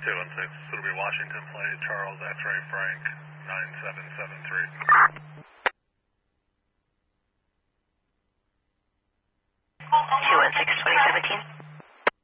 216, it'll be Washington Plate, Charles X-Ray Frank, 9773. 216, 2017.